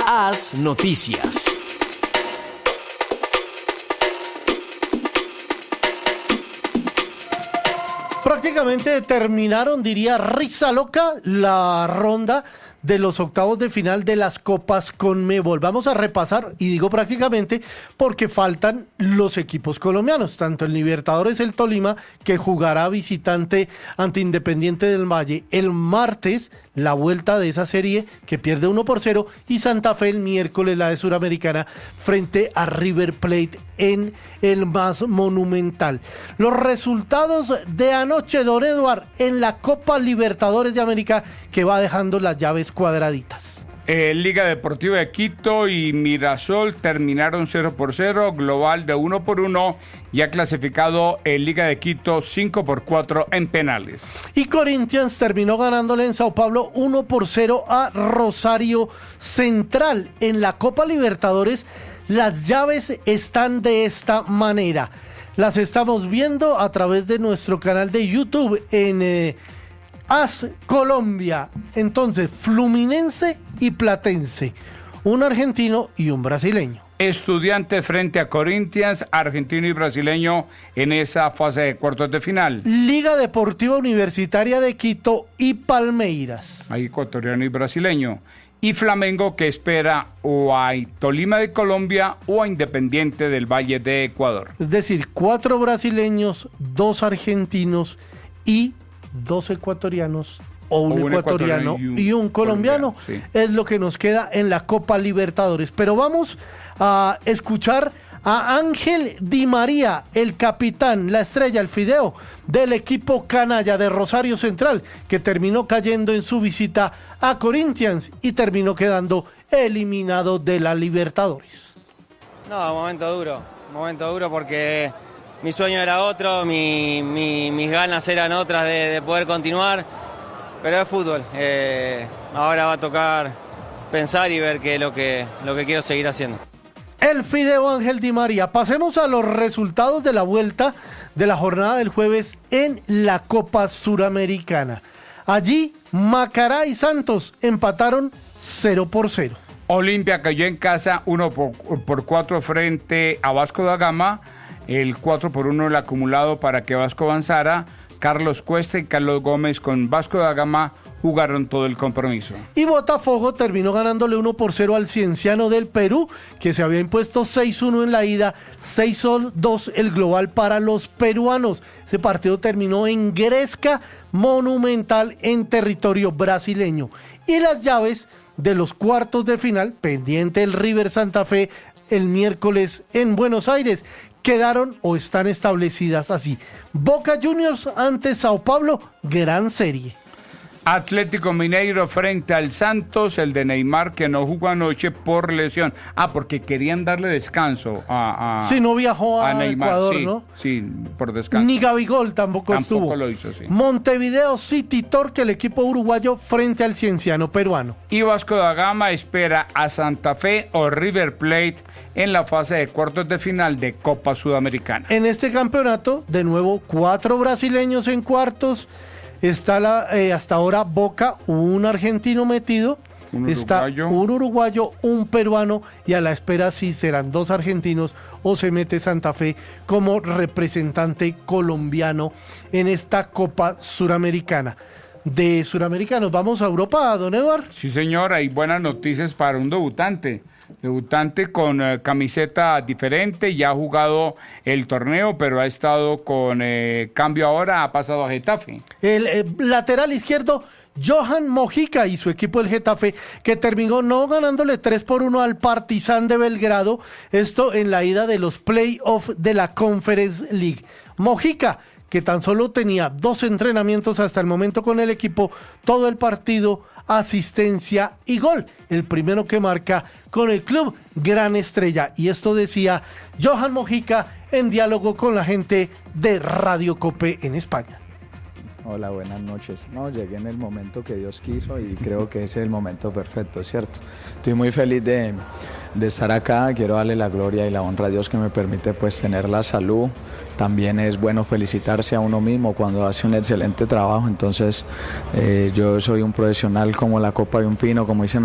Haz Noticias. Prácticamente terminaron, diría Risa Loca, la ronda de los octavos de final de las Copas Conmebol. Vamos a repasar, y digo prácticamente porque faltan los equipos colombianos, tanto el Libertadores, el Tolima, que jugará visitante ante Independiente del Valle el martes, la vuelta de esa serie que pierde 1-0, y Santa Fe el miércoles, la de Suramericana, frente a River Plate en el más monumental. Los resultados de anoche, don Eduard, en la Copa Libertadores de América, que va dejando las llaves cuadraditas. Liga Deportiva de Quito y Mirasol terminaron 0-0, global de 1-1, y ha clasificado el Liga de Quito 5-4 en penales. Y Corinthians terminó ganándole en Sao Paulo 1-0 a Rosario Central. En la Copa Libertadores las llaves están de esta manera. Las estamos viendo a través de nuestro canal de YouTube en Haz Colombia. Entonces, Fluminense y Platense, un argentino y un brasileño. Estudiantes frente a Corinthians, argentino y brasileño en esa fase de cuartos de final. Liga Deportiva Universitaria de Quito y Palmeiras. Hay ecuatoriano y brasileño. Y Flamengo, que espera o a Tolima de Colombia o a Independiente del Valle de Ecuador. Es decir, 4 brasileños, 2 argentinos y 2 ecuatorianos o un ecuatoriano y un colombiano. Sí. Es lo que nos queda en la Copa Libertadores. Pero vamos a escuchar a Ángel Di María, el capitán, la estrella, el fideo del equipo canalla de Rosario Central, que terminó cayendo en su visita a Corinthians y terminó quedando eliminado de la Libertadores. No, momento duro porque mi sueño era otro, mis ganas eran otras de poder continuar, pero es fútbol. Ahora va a tocar pensar y ver qué es lo que quiero seguir haciendo. El fideo Ángel Di María. Pasemos a los resultados de la vuelta de la jornada del jueves en la Copa Suramericana. Allí, Macará y Santos empataron 0-0. Olimpia cayó en casa 1-4 frente a Vasco da Gama. El 4-1 el acumulado para que Vasco avanzara. Carlos Cuesta y Carlos Gómez con Vasco da Gama jugaron todo el compromiso. Y Botafogo terminó ganándole 1-0 al Cienciano del Perú, que se había impuesto 6-1 en la ida, 6-2 el global para los peruanos. Ese partido terminó en Gresca Monumental en territorio brasileño. Y las llaves de los cuartos de final, pendiente el River Santa Fe el miércoles en Buenos Aires, quedaron o están establecidas así. Boca Juniors ante Sao Paulo, gran serie. Atlético Mineiro frente al Santos, el de Neymar, que no jugó anoche por lesión. Porque querían darle descanso a sí, no viajó a Neymar, Ecuador, sí, ¿no? Sí, por descanso. Ni Gabigol tampoco estuvo. Lo hizo, sí. Montevideo City Torque, el equipo uruguayo, frente al Cienciano peruano. Y Vasco da Gama espera a Santa Fe o River Plate en la fase de cuartos de final de Copa Sudamericana. En este campeonato, de nuevo, 4 brasileños en cuartos. Está hasta ahora Boca, un argentino metido, un uruguayo, un peruano, y a la espera si serán 2 argentinos o se mete Santa Fe como representante colombiano en esta Copa Suramericana. De suramericanos, vamos a Europa, don Eduard. Sí, señor, hay buenas noticias para un debutante con camiseta diferente, ya ha jugado el torneo, pero ha estado con cambio ahora, ha pasado a Getafe. El lateral izquierdo, Johan Mojica y su equipo el Getafe, que terminó no ganándole 3-1 al Partizan de Belgrado, esto en la ida de los playoffs de la Conference League. Mojica, que tan solo tenía 2 entrenamientos hasta el momento con el equipo, todo el partido, asistencia y gol. El primero que marca con el club, gran estrella. Y esto decía Johan Mojica en diálogo con la gente de Radio Cope en España. Hola, buenas noches. No, llegué en el momento que Dios quiso y creo que ese es el momento perfecto, ¿cierto? Estoy muy feliz de estar acá. Quiero darle la gloria y la honra a Dios que me permite pues tener la salud. También es bueno felicitarse a uno mismo cuando hace un excelente trabajo. Entonces yo soy un profesional como la copa de un pino, como dicen